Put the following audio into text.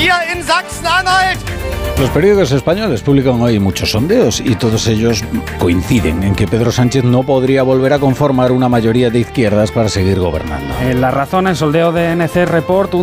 hier in Sachsen-Anhalt. Los periódicos españoles publican hoy muchos sondeos y todos ellos coinciden en que Pedro Sánchez no podría volver a conformar una mayoría de izquierdas para seguir gobernando. En La Razón, el sondeo de NC Report,